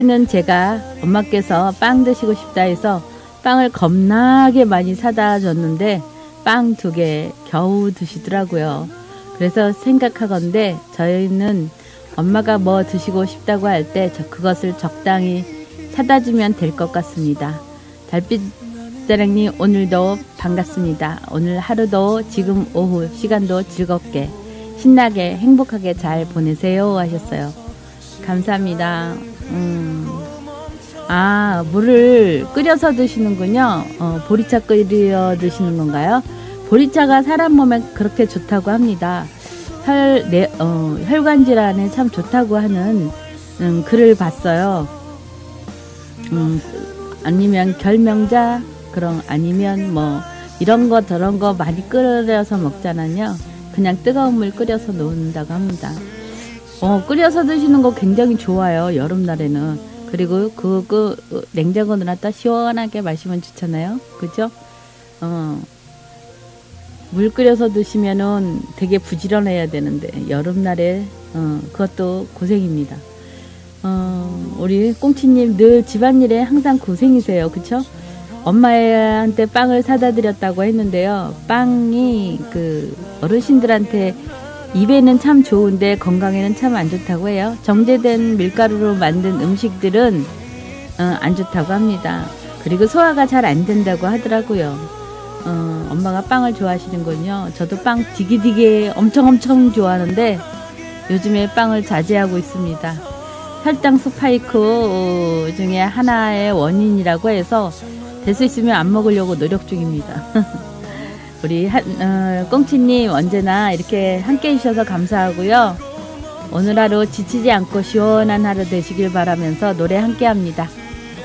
는 제가 엄마께서 빵 드시고 싶다 해서 빵을 겁나게 많이 사다 줬는데 빵 2개 겨우 드시더라고요. 그래서 생각하건대 저희는 엄마가 뭐 드시고 싶다고 할 때 그것을 적당히 사다 주면 될 것 같습니다. 달빛자랑님 오늘도 반갑습니다. 오늘 하루도 지금 오후 시간도 즐겁게 신나게 행복하게 잘 보내세요 하셨어요. 감사합니다. 물을 끓여서 드시는군요. 보리차 끓여 드시는 건가요? 보리차가 사람 몸에 그렇게 좋다고 합니다. 혈관 질환에 참 좋다고 하는 글을 봤어요. 아니면 결명자 아니면 뭐 이런 거 저런 거 많이 끓여서 먹잖아요. 그냥 뜨거운 물 끓여서 놓는다고 합니다. 끓여서 드시는 거 굉장히 좋아요. 여름날에는. 그리고 냉장고 넣어놨다 시원하게 마시면 좋잖아요. 그죠? 물 끓여서 드시면은 되게 부지런해야 되는데 여름날에 그것도 고생입니다. 우리 꽁치님 늘 집안일에 항상 고생이세요. 그쵸? 엄마한테 빵을 사다 드렸다고 했는데요. 빵이 어르신들한테 입에는 참 좋은데 건강에는 참 안 좋다고 해요. 정제된 밀가루로 만든 음식들은 안 좋다고 합니다. 그리고 소화가 잘 안 된다고 하더라고요. 엄마가 빵을 좋아하시는군요. 저도 빵 되게 엄청 좋아하는데 요즘에 빵을 자제하고 있습니다. 혈당 스파이크 중에 하나의 원인이라고 해서 될 수 있으면 안 먹으려고 노력 중입니다. 우리 꽁치님 언제나 이렇게 함께 해주셔서 감사하고요. 오늘 하루 지치지 않고 시원한 하루 되시길 바라면서 노래 함께 합니다.